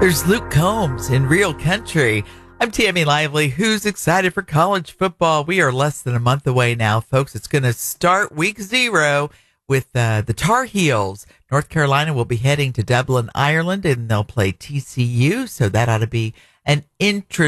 There's Luke Combs in Real Country. I'm Tammy Lively. Who's excited for college football? We are less than a month away now, folks. It's going to start week 0 with the Tar Heels. North Carolina will be heading to Dublin, Ireland, and they'll play TCU. So that ought to be an interesting